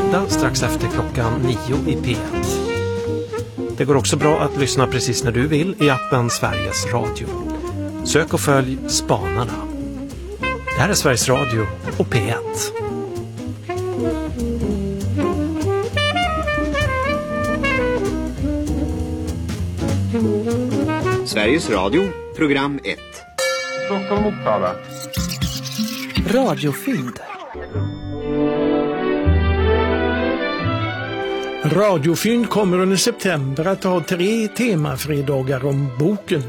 fredag strax efter klockan 9 i P1. Det går också bra att lyssna precis när du vill i appen Sveriges Radio. Sök och följ Spanarna. Det här är Sveriges Radio och P1. Sveriges Radio, program 1. Stockholm, Uppsala. Radiofynd. Radiofynd kommer under september att ha 3 temafredagar om boken.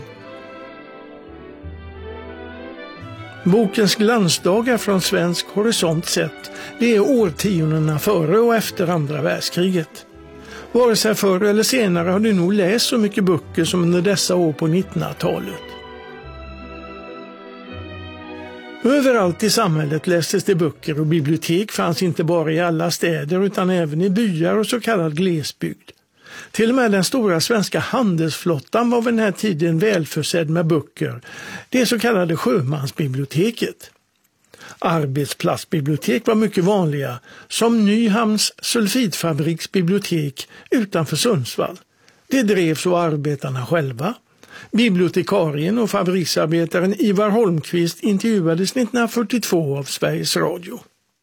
Bokens glansdagar från svensk horisont sett, det är årtiondena före och efter andra världskriget. Vare sig förr eller senare har du nog läst så mycket böcker som under dessa år på 1900-talet. Överallt i samhället lästes det böcker och bibliotek fanns inte bara i alla städer utan även i byar och så kallad glesbygd. Till och med den stora svenska handelsflottan var vid den här tiden välförsedd med böcker, det så kallade sjömansbiblioteket. Arbetsplatsbibliotek var mycket vanliga, som Nyhamns sulfitfabriksbibliotek utanför Sundsvall. Det drevs av arbetarna själva. Bibliotekarien och fabriksarbetaren Ivar Holmqvist intervjuades 1942 av Sveriges Radio.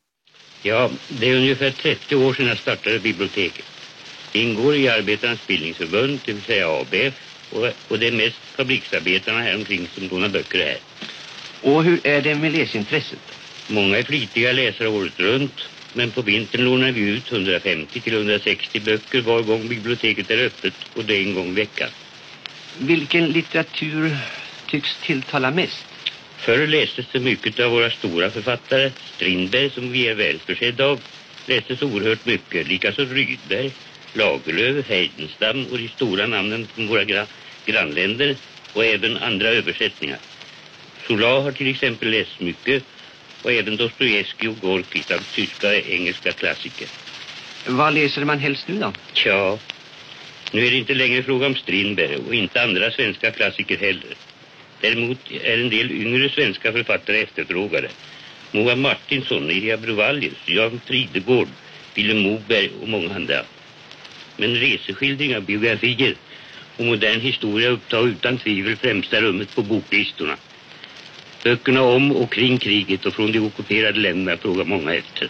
Ja, det är ungefär 30 år sedan jag startade biblioteket. Det ingår i Arbetarnas bildningsförbund, det vill säga ABF, och det är mest fabriksarbetarna här omkring som lånar böcker här. Och hur är det med läsintresset? Många är flitiga läsare året runt, men på vintern lånar vi ut 150 till 160 böcker var gång biblioteket är öppet, och det en gång i veckan. Vilken litteratur tycks tilltala mest? Förr lästes det mycket av våra stora författare. Strindberg, som vi är välförsedda av, lästes oerhört mycket. Likaså Rydberg, Lagerlöf, Heidenstam och de stora namnen från våra grannländer och även andra översättningar. Zola har till exempel läst mycket, och även Dostojevskij och Gorki samt tyska och engelska klassiker. Vad läser man helst nu då? Tja, nu är det inte längre fråga om Strindberg och inte andra svenska klassiker heller. Däremot är en del yngre svenska författare efterfrågade. Moa Martinsson, Irja Bruvallius, Jan Fridegård, Willem Moberg och många andra. Men reseskildringar, biografier och modern historia upptar utan tvivel främsta rummet på boklistorna. Böckerna om och kring kriget och från de ockuperade länderna frågar många efter.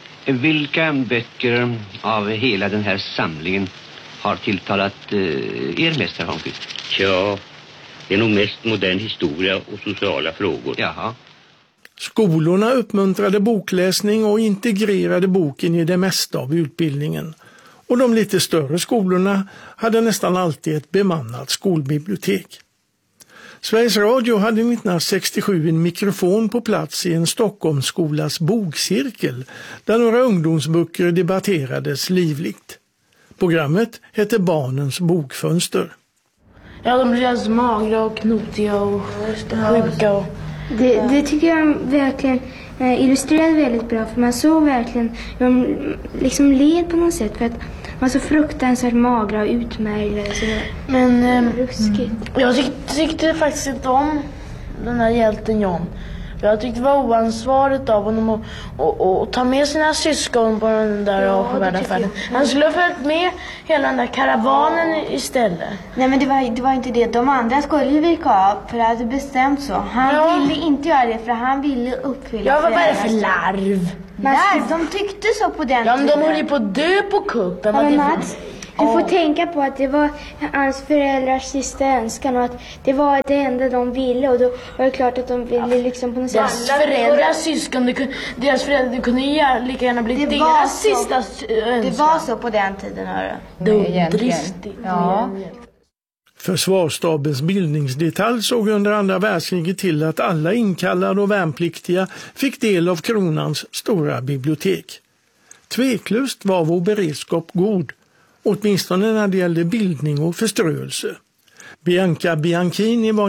Vilka böcker av hela den här samlingen har tilltalat er mest, herr Holmqvist? Ja, det är nog mest modern historia och sociala frågor. Jaha. Skolorna uppmuntrade bokläsning och integrerade boken i det mesta av utbildningen. Och de lite större skolorna hade nästan alltid ett bemannat skolbibliotek. Sveriges Radio hade 1967 en mikrofon på plats i en Stockholmsskolas bokcirkel där några ungdomsböcker debatterades livligt. Programmet hette Barnens bokfönster. Ja, de blir alltså magra och knotiga och sjuka. Det tycker jag verkligen illustrerade väldigt bra, för man såg verkligen de liksom led på något sätt, för att de var så fruktansvärt magra och utmärglade. Men jag tyckte faktiskt inte om den här hjälten John. Jag tyckte det var oansvarigt av honom att ta med sina syskon på den där avskyvärda färden. Han skulle ha följt med hela den där karavanen istället. Nej, men det var inte det. De andra skulle ju vika av, för det hade bestämt så. Han ville inte göra det, för han ville uppfylla. Ja, vad är det för larv? Larv, de tyckte så på den tiden. Ja, men de höll ju på att dö på kuppen. Ja, Mats, du får tänka på att det var hans föräldrars sista önskan och att det var det enda de ville, och då var det klart att de ville liksom på något sätt. Deras syskon, deras föräldrar kunde ju lika gärna bli deras sista önskan. Det var så på den tiden, hörru. Dristigt. Ja. Försvarsstabens bildningsdetalj såg under andra världskriget till att alla inkallade och värnpliktiga fick del av kronans stora bibliotek. Tveklöst var vår beredskap god, åtminstone när det gällde bildning och förströelse. Bianca Bianchini var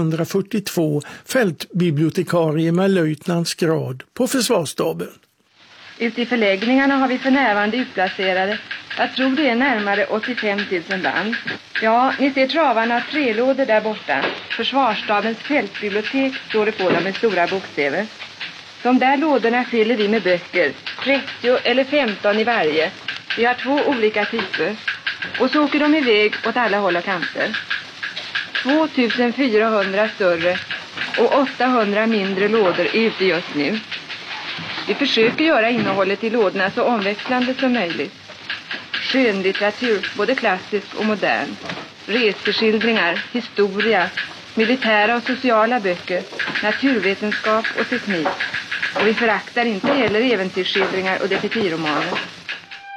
1942 fältbibliotekarie med löjtnantsgrad på försvarsstaben. Ute i förläggningarna har vi för närvarande utplacerade, jag tror det är närmare 85 000 band. Ja, ni ser travarna av trelådor där borta. Försvarsstabens fältbibliotek står det på dem med stora bokstäver. De där lådorna fyller vi med böcker, 30 eller 15 i varje. Vi har 2 olika typer. Och så åker de iväg åt alla håll och kanter. 2400 större och 800 mindre lådor är ute just nu. Vi försöker göra innehållet i lådorna så omväxlande som möjligt. Skönlitteratur, både klassisk och modern. Reseskildringar, historia, militära och sociala böcker, naturvetenskap och teknik. Och vi föraktar inte heller äventyrsskildringar och detektivromaner.